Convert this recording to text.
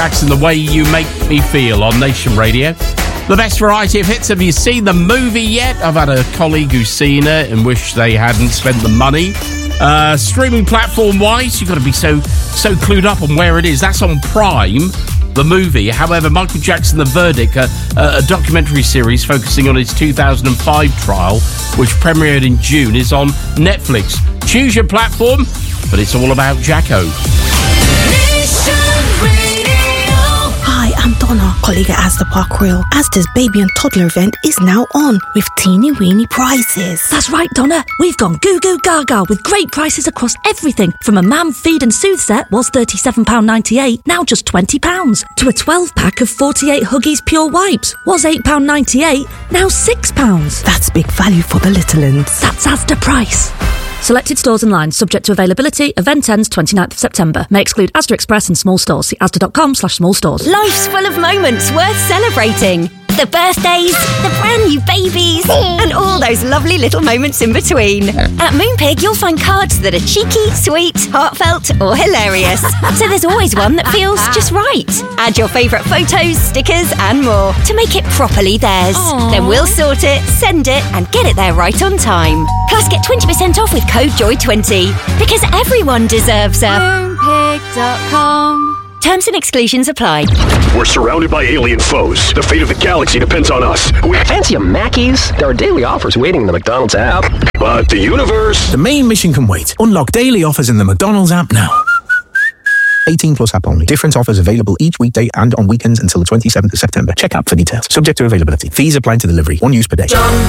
Jackson, The Way You Make Me Feel on Nation Radio. The best variety of hits. Have you seen the movie yet? I've had a colleague who's seen it and wish they hadn't spent the money. Streaming platform-wise, you've got to be so clued up on where it is. That's on Prime, the movie. However, Michael Jackson, The Verdict, a documentary series focusing on his 2005 trial, which premiered in June, is on Netflix. Choose your platform, but it's all about Jacko. Hi, I'm Donna, colleague at Asda Park Royal. Asda's baby and toddler event is now on with teeny weeny prizes. That's right, Donna. We've gone goo goo gaga with great prices across everything. From a Mam Feed and Soothe set was £37.98, now just £20. To a 12-pack of 48 Huggies Pure Wipes was £8.98, now £6. That's big value for the little uns. That's Asda price. Selected stores and lines subject to availability. Event ends 29th of September. May exclude Asda Express and small stores. See asda.com/small stores. Life's full of moments worth celebrating. The birthdays, the brand new babies, and all those lovely little moments in between. At Moonpig, you'll find cards that are cheeky, sweet, heartfelt, or hilarious. So there's always one that feels just right. Add your favourite photos, stickers, and more to make it properly theirs. Aww. Then we'll sort it, send it, and get it there right on time. Plus, get 20% off with code JOY20, because everyone deserves a Moonpig.com. Terms and exclusions apply. We're surrounded by alien foes. The fate of the galaxy depends on us. Fancy a Mackey's? There are daily offers waiting in the McDonald's app. But the universe... The main mission can wait. Unlock daily offers in the McDonald's app now. 18 plus app only. Different offers available each weekday and on weekends until the 27th of September. Check app for details. Subject to availability. Fees apply to delivery. One use per day.